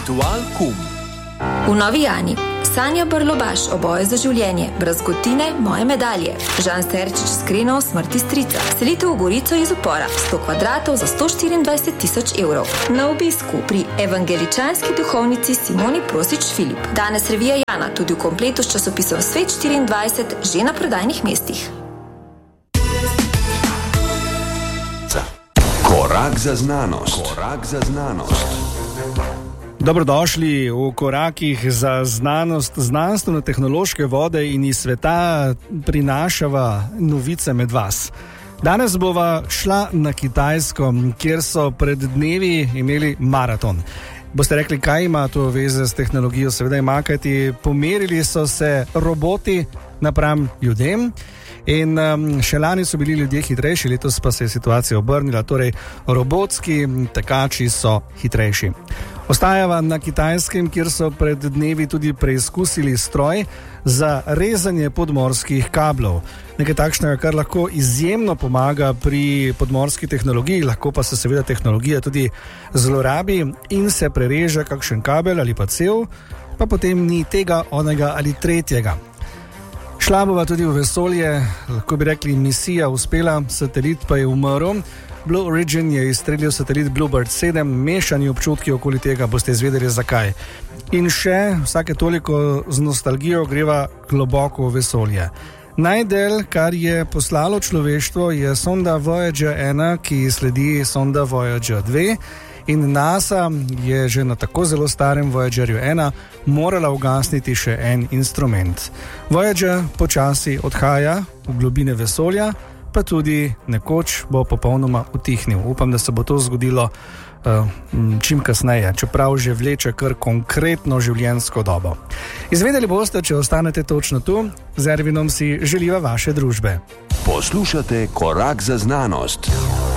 Ritual Kum. V Novi Jani Sanja Brlobaš o boju za življenje, brazgotine moje medalje, Žan Serčič skrena o smrti strica, selitev v Gorico iz upora, 100 kvadratov za 124 000 evrov. Na obisku pri evangeličanski duhovnici Simoni Prosič Filip. Danes revija Jana, tudi v kompletu s časopisom Svet 24, že na prodajnih mestih. Korak za znanost. Korak za znanost. Dobrodošli v korakih za znanost, znanstveno-tehnološke vode in iz sveta prinašava novice med vas. Danes bova šla na Kitajsko, kjer so pred dnevi imeli maraton. Boste rekli, kaj ima to veze s tehnologijo? Seveda ima, kajti pomerili so se roboti napram ljudem. In še lani so bili ljudje hitrejši, letos pa se je situacija obrnila, torej robotski tekači so hitrejši. Ostajava na Kitajskem, kjer so pred dnevi tudi preizkusili stroj za rezanje podmorskih kablov. Nekaj takšnega, kar lahko izjemno pomaga pri podmorski tehnologiji, lahko pa se seveda tehnologija tudi zlorabi in se prereže kakšen kabel ali pa cev, pa potem ni tega, onega ali tretjega. Šla bova tudi v vesolje, lahko bi rekli misija uspela, satelit pa je umrl. Blue Origin je izstrelil satelit Bluebird 7, mešani občutki okoli tega, boste izvedeli zakaj. In še vsake toliko z nostalgijo greva globoko v vesolje. Najdel, kar je poslalo človeštvo, je sonda Voyager 1, ki sledi sonda Voyager 2. In NASA je že na tako zelo starem Voyagerju 1 morala ugasniti še en instrument. Voyager počasi odhaja v globine vesolja, pa tudi nekoč bo popolnoma utihnil. Upam, da se bo to zgodilo čim kasneje, čeprav že vleče kar konkretno življenjsko dobo. Izvedeli boste, če ostanete točno tu, z Ervinom si želiva vaše družbe. Poslušate Korak za znanost.